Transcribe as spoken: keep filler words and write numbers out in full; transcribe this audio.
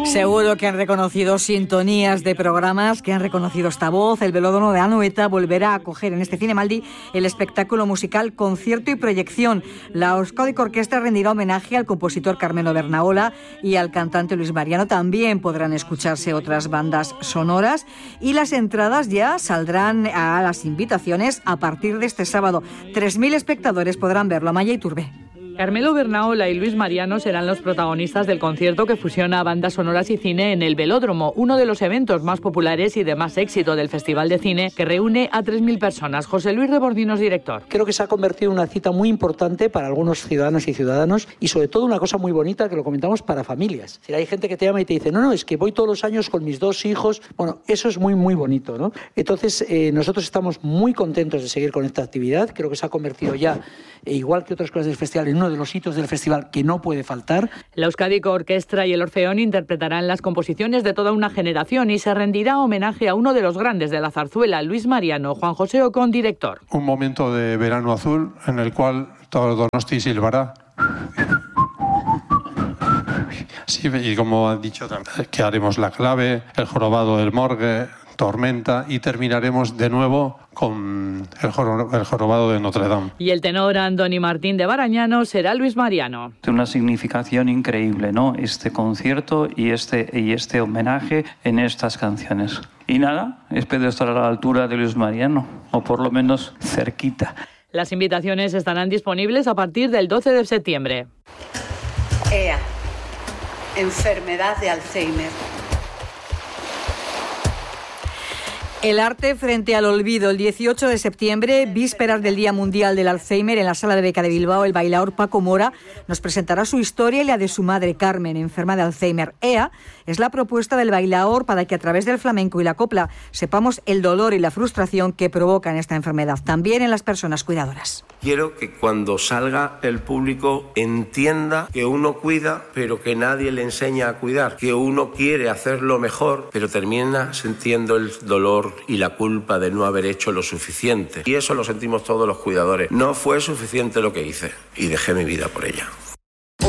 Seguro que han reconocido sintonías de programas, que han reconocido esta voz. El Velódromo de Anoeta volverá a acoger en este Cinemaldi el espectáculo musical Concierto y Proyección. La Euskadi Orquestra rendirá homenaje al compositor Carmelo Bernaola y al cantante Luis Mariano. También podrán escucharse otras bandas sonoras y las entradas ya saldrán a las invitaciones a partir de este sábado. tres mil espectadores podrán verlo. Amaya Iturbe. Carmelo Bernaola y Luis Mariano serán los protagonistas del concierto que fusiona bandas sonoras y cine en el Velódromo, uno de los eventos más populares y de más éxito del Festival de Cine, que reúne a tres mil personas. José Luis Rebordinos, director. Creo que se ha convertido en una cita muy importante para algunos ciudadanos y ciudadanos y sobre todo una cosa muy bonita que lo comentamos para familias. Es decir, hay gente que te llama y te dice, no, no, es que voy todos los años con mis dos hijos. Bueno, eso es muy, muy bonito, ¿no? Entonces, eh, nosotros estamos muy contentos de seguir con esta actividad. Creo que se ha convertido ya, eh, igual que otras cosas del festival, en uno de los hitos del festival que no puede faltar. La Euskadi Orquestra y el Orfeón interpretarán las composiciones de toda una generación y se rendirá homenaje a uno de los grandes de la zarzuela, Luis Mariano. Juan José Ocón, director. Un momento de verano azul en el cual todo Donosti silbará. Sí, y como ha dicho, que haremos la clave, el jorobado del morgue, Tormenta, y terminaremos de nuevo con el, joro, el jorobado de Notre Dame. Y el tenor Antoni Martín de Barañano será Luis Mariano. Tiene una significación increíble, ¿no? Este concierto y este, y este homenaje en estas canciones. Y nada, espero estar a la altura de Luis Mariano, o por lo menos cerquita. Las invitaciones estarán disponibles a partir del doce de septiembre. E A, enfermedad de Alzheimer. El arte frente al olvido. El dieciocho de septiembre, vísperas del Día Mundial del Alzheimer, en la Sala de Beca de Bilbao, el bailaor Paco Mora nos presentará su historia y la de su madre, Carmen, enferma de Alzheimer. E A es la propuesta del bailaor para que a través del flamenco y la copla sepamos el dolor y la frustración que provocan esta enfermedad, también en las personas cuidadoras. Quiero que cuando salga el público entienda que uno cuida, pero que nadie le enseña a cuidar, que uno quiere hacerlo mejor, pero termina sintiendo el dolor y la culpa de no haber hecho lo suficiente. Y eso lo sentimos todos los cuidadores. No fue suficiente lo que hice y dejé mi vida por ella.